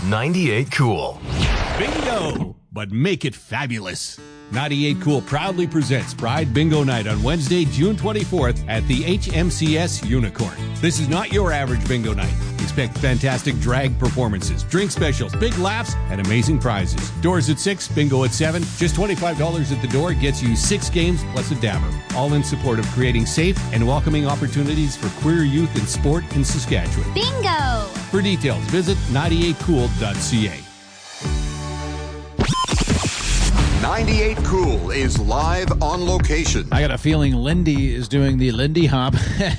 98 Cool. Bingo, but make it fabulous. 98 Cool proudly presents Pride Bingo Night on Wednesday, June 24th at the HMCS Unicorn. This is not your average bingo night. Expect fantastic drag performances, drink specials, big laughs, and amazing prizes. Doors at 6, bingo at 7. Just $25 at the door gets you 6 games plus a dabber. All in support of creating safe and welcoming opportunities for queer youth in sport in Saskatchewan. Bingo! For details, visit 98cool.ca. 98 Cool is live on location. I got a feeling Lindy is doing the Lindy Hop.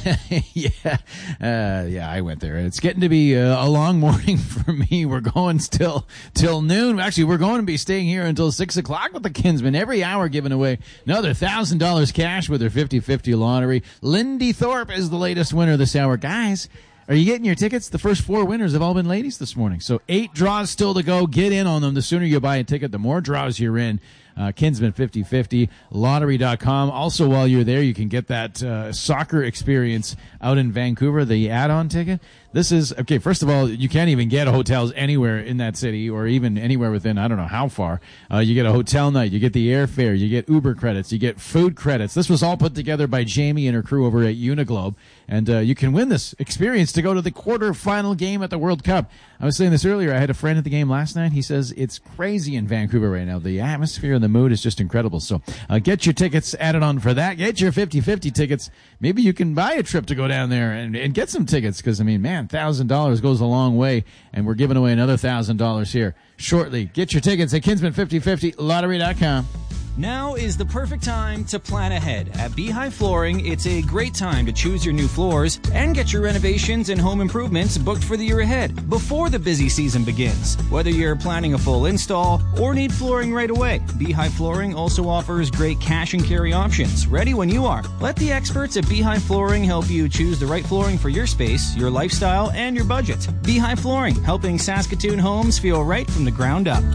Yeah, I went there. It's getting to be a long morning for me. We're going still till noon. Actually, we're going to be staying here until 6 o'clock with the Kinsmen. Every hour giving away another $1,000 cash with their 50-50 lottery. Lindy Thorpe is the latest winner this hour. Guys, are you getting your tickets? The first 4 winners have all been ladies this morning. So 8 draws still to go. Get in on them. The sooner you buy a ticket, the more draws you're in. Kinsmen 50-50, lottery.com. Also, while you're there, you can get that soccer experience out in Vancouver, the add-on ticket. This is, okay, first of all, you can't even get hotels anywhere in that city or even anywhere within, I don't know how far. You get a hotel night, you get the airfare, you get Uber credits, you get food credits. This was all put together by Jamie and her crew over at Uniglobe. And you can win this experience to go to the quarterfinal game at the World Cup. I was saying this earlier. I had a friend at the game last night. He says it's crazy in Vancouver right now. The atmosphere and the mood is just incredible. So get your tickets added on for that. Get your 50-50 tickets. Maybe you can buy a trip to go down there and get some tickets because, I mean, man, $1,000 goes a long way, and we're giving away another $1,000 here shortly. Get your tickets at Kinsmen 50-50, lottery.com. Now is the perfect time to plan ahead. At Beehive Flooring, it's a great time to choose your new floors and get your renovations and home improvements booked for the year ahead before the busy season begins. Whether you're planning a full install or need flooring right away, Beehive Flooring also offers great cash and carry options, ready when you are. Let the experts at Beehive Flooring help you choose the right flooring for your space, your lifestyle, and your budget. Beehive Flooring, helping Saskatoon homes feel right from the ground up.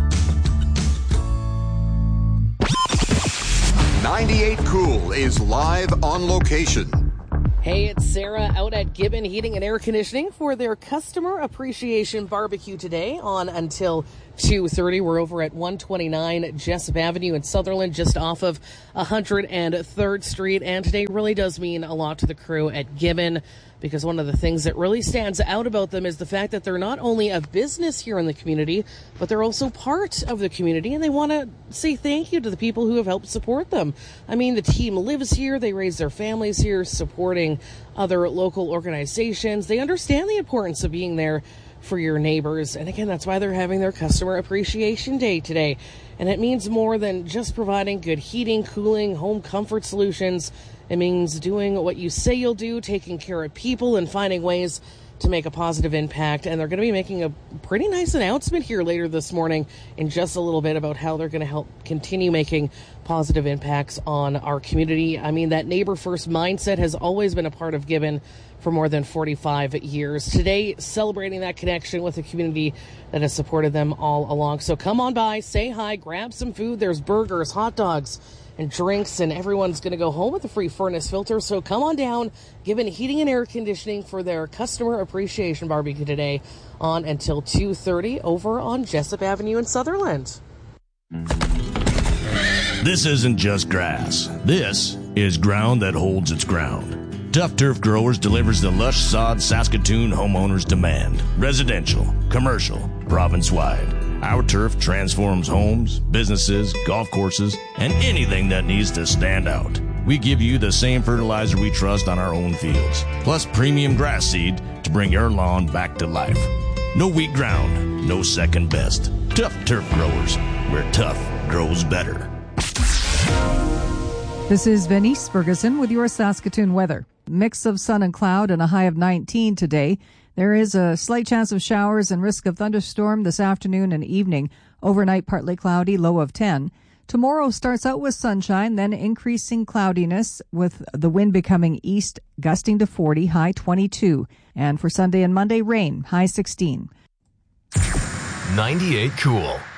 98 Cool is live on location. Hey, it's Sarah out at Gibbon Heating and Air Conditioning for their Customer Appreciation Barbecue today on until 2:30. We're over at 129 Jessup Avenue in Sutherland, just off of 103rd Street. And today really does mean a lot to the crew at Gibbon, because one of the things that really stands out about them is the fact that they're not only a business here in the community, but they're also part of the community, and they want to say thank you to the people who have helped support them. I mean, the team lives here, they raise their families here, supporting other local organizations. They understand the importance of being there for your neighbors, and again, that's why they're having their Customer Appreciation Day today. And it means more than just providing good heating, cooling, home comfort solutions. It means doing what you say you'll do, taking care of people, and finding ways to make a positive impact. And they're going to be making a pretty nice announcement here later this morning in just a little bit about how they're going to help continue making positive impacts on our community. I mean, that neighbor first mindset has always been a part of Gibbon for more than 45 years. Today, celebrating that connection with a community that has supported them all along. So come on by, say hi, grab some food. There's burgers, hot dogs, and drinks, and everyone's going to go home with a free furnace filter. So come on down, Gibbon Heating and Air Conditioning for their Customer Appreciation Barbecue today on until 2:30 over on Jessup Avenue in Sutherland. This isn't just grass. This is ground that holds its ground. Tough Turf Growers delivers the lush sod Saskatoon homeowners demand. Residential, commercial, province-wide. Our turf transforms homes, businesses, golf courses, and anything that needs to stand out. We give you the same fertilizer we trust on our own fields, plus premium grass seed to bring your lawn back to life. No weak ground, no second best. Tough Turf Growers, where tough grows better. This is Venice Ferguson with your Saskatoon weather. Mix of sun and cloud and a high of 19 today. There is a slight chance of showers and risk of thunderstorm this afternoon and evening. Overnight, partly cloudy, low of 10. Tomorrow starts out with sunshine, then increasing cloudiness with the wind becoming east, gusting to 40, high 22. And for Sunday and Monday, rain, high 16. 98 Cool.